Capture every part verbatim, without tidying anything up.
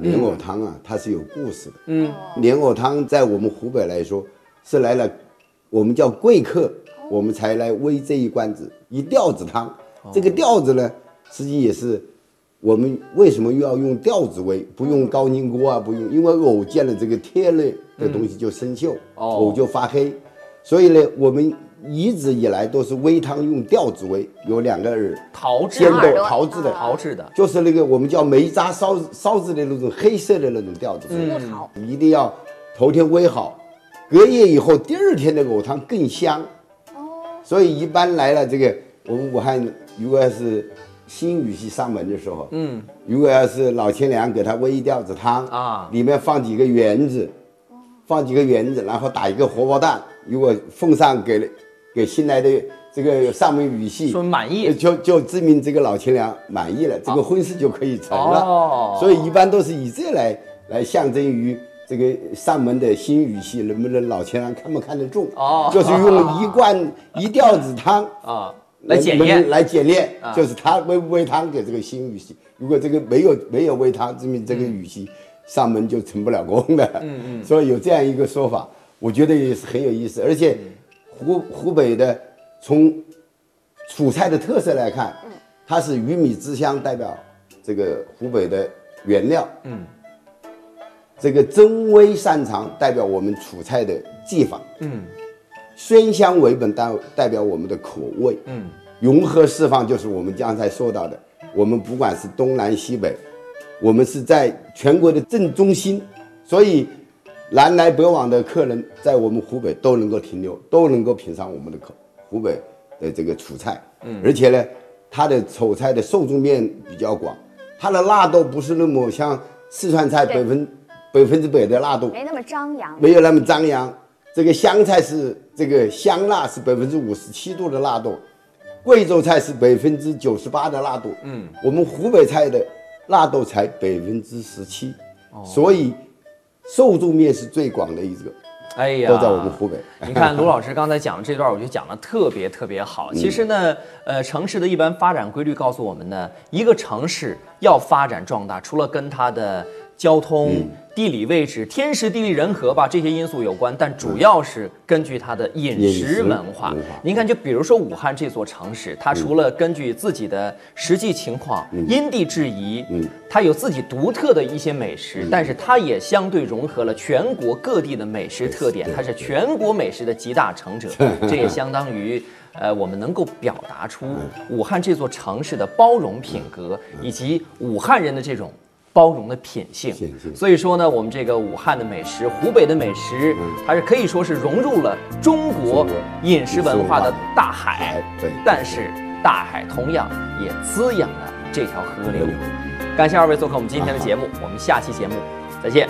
莲藕汤啊，它是有故事的。 嗯， 莲藕汤在我们湖北来说是来了，我们叫贵客，我们才来煨这一罐子一吊子汤。这个吊子呢，实际也是我们为什么又要用吊子煨，不用高凝锅啊，不用，因为藕见了这个贴类的东西就生锈， 嗯、 藕就发黑，所以呢，我们一直以来都是煨汤用吊子煨，有两个耳， 陶制尖豆陶制的， 陶制的， 就是那个我们叫煤渣烧烧制的那种黑色的那种吊子， 木头， 一定要头天煨好，隔夜以后第二天的藕汤更香。哦，所以一般来了这个我们武汉，如果要是新雨系上门的时候，嗯，如果要是老千娘给他煨一吊子汤啊，里面放几个圆子，放几个圆子，然后打一个荷包蛋，如果奉上给给新来的这个上门语系说满意， 就就证明这个老千娘满意了，这个婚事就可以成了。 哦， 所以一般都是以这来来象征于这个上门的新语系能不能老千娘看不看得中。哦，就是用一罐一吊子汤啊来检验， 来检验，啊、就是他煨不煨汤给这个新语系。如果这个没有没有煨汤，证明这个语系上门就成不了功的。嗯嗯，所以有这样一个说法，我觉得也是很有意思，而且。湖湖北的从楚菜的特色来看，它是鱼米之乡代表这个湖北的原料，嗯，这个真微擅长代表我们楚菜的技法，嗯，鲜香为本代代表我们的口味，嗯，融合释放就是我们刚才说到的，我们不管是东南西北，我们是在全国的正中心，所以。南来北往的客人在我们湖北都能够停留，都能够品尝我们的口湖北的这个楚菜，嗯，而且呢，它的楚菜的受众面比较广，它的辣度不是那么像四川菜百分百分之百的辣度， 没那么张扬， 没有那么张扬。这个湘菜是这个香辣是百分之五十七度的辣度，贵州菜是百分之九十八的辣度，嗯，我们湖北菜的辣度才百分之十七，所以。受众面是最广的一个， 哎呀， 都在我们湖北。 你看卢老师刚才讲的这段，我觉得讲的特别特别好。其实呢，呃，城市的一般发展规律告诉我们呢，一个城市要发展壮大，除了跟它的交通、嗯、地理位置、天时地利人和吧这些因素有关，但主要是根据它的饮食文化。嗯、您看，就比如说武汉这座城市，它除了根据自己的实际情况、嗯、因地制宜，嗯，它有自己独特的一些美食，嗯、但是它也相对融合了全国各地的美食特点，它是全国美食的集大成者。这也相当于。呃，我们能够表达出武汉这座城市的包容品格，以及武汉人的这种包容的品性。所以说呢，我们这个武汉的美食、湖北的美食，它是可以说是融入了中国饮食文化的大海。对，但是大海同样也滋养了这条河流。感谢二位做客我们今天的节目，我们下期节目再见。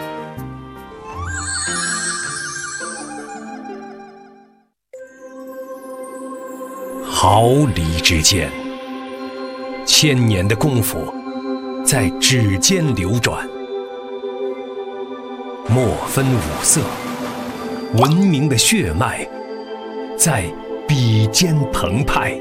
毫厘之间，千年的功夫在指尖流转，莫分五色，文明的血脉在笔尖澎湃。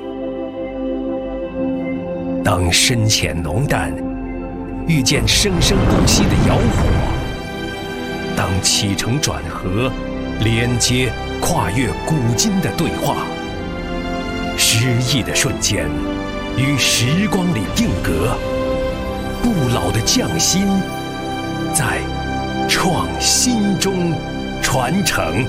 当深浅浓淡遇见生生不息的窑火，当起承转合连接跨越古今的对话，诗意的瞬间于时光里定格，不老的匠心在创新中传承。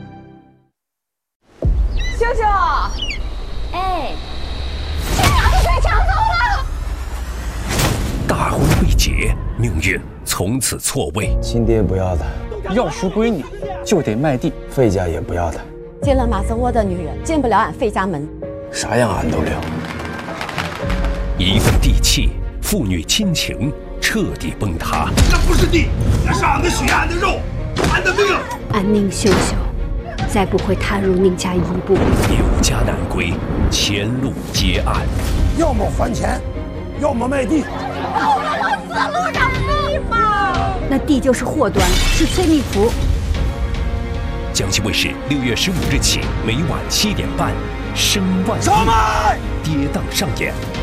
秀秀， 哎， 把水抢走了！ 大婚未结，命运从此错位。 亲爹不要他， 要赎归你就得卖地， 费家也不要他。 进了马子窝的女人进不了俺费家门， 啥样俺都留。 一份地契，父女亲情彻底崩塌。 那不是地，那是俺的血，俺的肉，俺的命。 俺宁秀秀再不会踏入宁家一步。 有家难归，前路接案。 要么还钱，要么卖地。 让我们死路上地吧！ 那地就是祸端，是催命符。 江西卫视六月十五日起，每晚七点半，《声万亿》跌宕上演。